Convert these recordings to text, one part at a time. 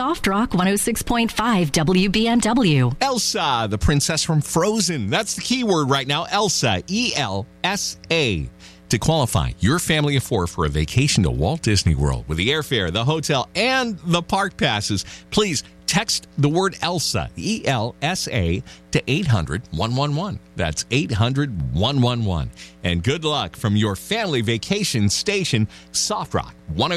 Soft Rock 106.5 WBNW. Elsa, the princess from Frozen. That's the key word right now. Elsa, E-L-S-A. To qualify, your family of four for a vacation to Walt Disney World with the airfare, the hotel, and the park passes, please text the word Elsa, E-L-S-A, to 800-111. That's 800-111. And good luck from your family vacation station, Soft Rock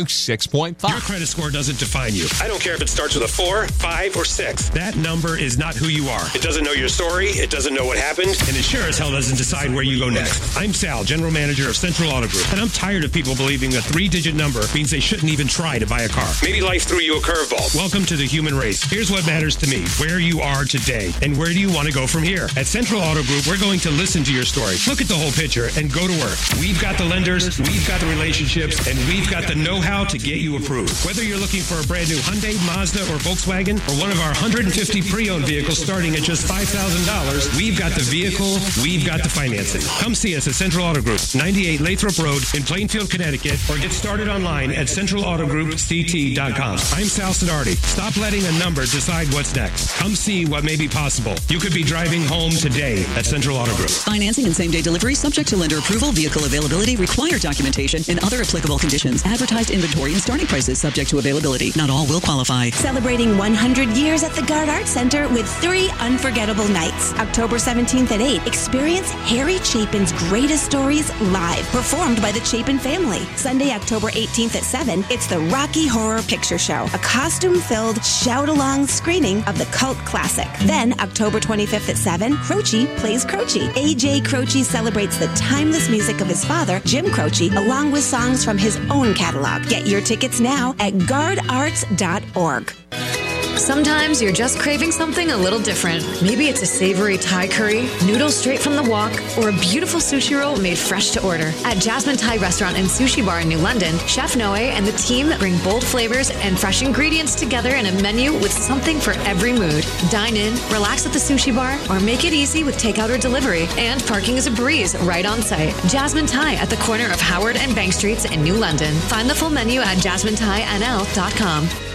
106.5. Your credit score doesn't define you. I don't care if it starts with a 4, 5, or 6. That number is not who you are. It doesn't know your story. It doesn't know what happened. And it sure as hell doesn't decide where you go next. I'm Sal, general manager of Central Auto Group, and I'm tired of people believing a 3-digit number means they shouldn't even try to buy a car. Maybe life threw you a curveball. Welcome to the human race. Here's what matters to me, where you are today, and where do you want to go from here. At Central Auto Group, we're going to listen to your story, look at the whole picture, and go to work. We've got the lenders, we've got the relationships, and we've got the know-how to get you approved. Whether you're looking for a brand new Hyundai, Mazda, or Volkswagen, or one of our 150 pre-owned vehicles starting at just $5,000, we've got the vehicle, we've got the financing. Come see us at Central Auto Group, 98 Lathrop Road in Plainfield, Connecticut, or get started online at centralautogroupct.com. I'm Sal Sidardi. Stop letting a number decide what's next. Come see what may be possible. You could be driving home today at Central Auto Group. Financing and same-day delivery subject to lender approval, vehicle availability, required documentation, and other applicable conditions. Advertised inventory and starting prices subject to availability. Not all will qualify. Celebrating 100 years at the Gard Art Center with 3 unforgettable nights. October 17th at 8, experience Harry Chapin's greatest stories live, performed by the Chapin family. Sunday, October 18th at 7, it's the Rocky Horror Picture Show, a costume-filled, shout-along screening of the cult classic. Then, October 25th at 7, Croce plays Croce. A.J. Croce celebrates the timeless music of his father, Jim Croce, along with songs from his own catalog. Get your tickets now at gardarts.org. Sometimes you're just craving something a little different. Maybe it's a savory Thai curry, noodles straight from the wok, or a beautiful sushi roll made fresh to order. At Jasmine Thai Restaurant and Sushi Bar in New London, Chef Noe and the team bring bold flavors and fresh ingredients together in a menu with something for every mood. Dine in, relax at the sushi bar, or make it easy with takeout or delivery. And parking is a breeze right on site. Jasmine Thai at the corner of Howard and Bank Streets in New London. Find the full menu at jasminethainl.com.